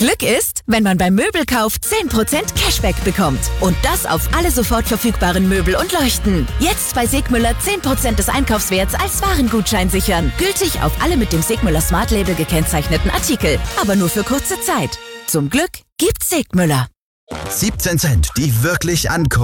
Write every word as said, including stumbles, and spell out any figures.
Glück ist, wenn man beim Möbelkauf zehn Prozent Cashback bekommt. Und das auf alle sofort verfügbaren Möbel und Leuchten. Jetzt bei Segmüller zehn Prozent des Einkaufswerts als Warengutschein sichern. Gültig auf alle mit dem Segmüller Smart Label gekennzeichneten Artikel. Aber nur für kurze Zeit. Zum Glück gibt's Segmüller. siebzehn Cent, die wirklich ankommen.